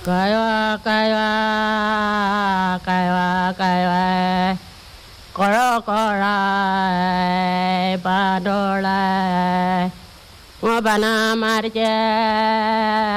Kaiwa, kaiwa, kaiwa, kaiwa. Koro, kora, padola. Ngobana marje.